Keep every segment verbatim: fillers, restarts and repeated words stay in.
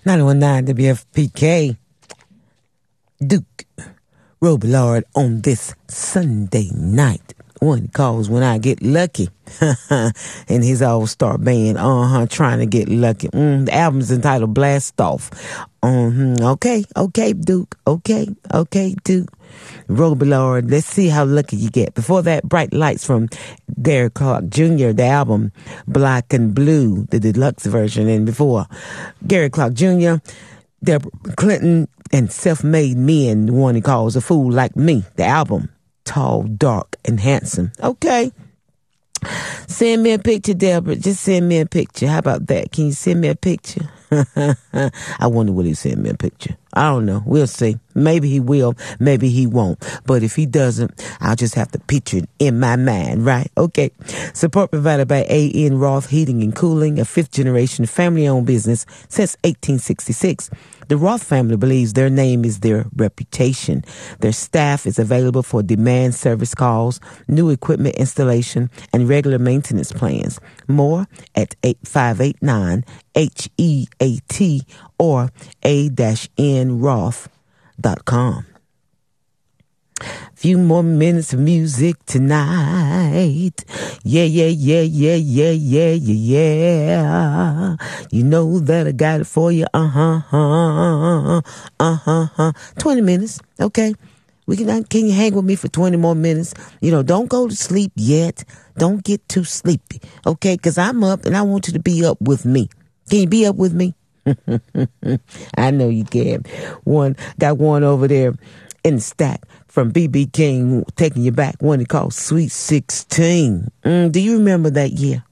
nine one nine W F P K. Duke Robillard on this Sunday night. One calls When I Get Lucky. And his all-star band, uh-huh, trying to get lucky. Mm, the album's entitled Blast Off. Uh-huh. Okay, okay, Duke. Okay, okay, Duke. Robillard, let's see how lucky you get. Before that, Bright Lights from Gary Clark Junior, the album Black and Blue, the deluxe version. And before Gary Clark Junior, Deborah Clinton and Self-Made Men, the one he calls A Fool Like Me, the album Tall, Dark, and Handsome. Okay. Send me a picture, Deborah. Just send me a picture. How about that? Can you send me a picture? I wonder will he send me a picture. I don't know. We'll see. Maybe he will. Maybe he won't. But if he doesn't, I'll just have to picture it in my mind, right? Okay. Support provided by A N Roth Heating and Cooling, a fifth-generation family-owned business since eighteen sixty-six. The Roth family believes their name is their reputation. Their staff is available for demand service calls, new equipment installation, and regular maintenance plans. More at eight five eight nine H E A T or a dash n roth dot com. Few more minutes of music tonight. Yeah, yeah, yeah, yeah, yeah, yeah, yeah, yeah. You know that I got it for you. Uh-huh, uh-huh, uh-huh, uh-huh. twenty minutes, okay? We can, can you hang with me for twenty more minutes? You know, don't go to sleep yet. Don't get too sleepy, okay? Because I'm up and I want you to be up with me. Can you be up with me? I know you can. One, got one over there in the stack from B B King, Taking You Back, one he called Sweet sixteen. Mm, do you remember that year?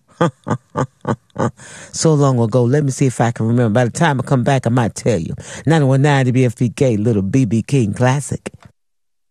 So long ago. Let me see if I can remember. By the time I come back, I might tell you. nine one nine W F P K, little B B King classic.